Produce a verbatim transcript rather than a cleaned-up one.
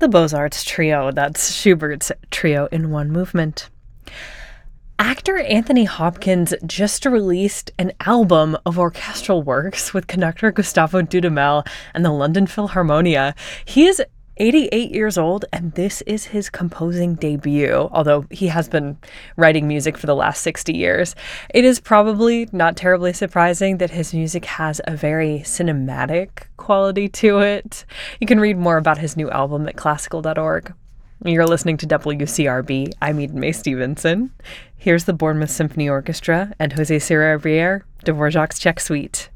The Beaux-Arts Trio, that's Schubert's Trio in One Movement. Actor Anthony Hopkins just released an album of orchestral works with conductor Gustavo Dudamel and the London Philharmonia. He is eighty-eight years old, and this is his composing debut, although he has been writing music for the last sixty years. It is probably not terribly surprising that his music has a very cinematic quality to it. You can read more about his new album at classical dot org. You're listening to W C R B. I'm Eden Mae Stevenson. Here's the Bournemouth Symphony Orchestra and Jose Sierra Rier, Dvorak's Czech Suite.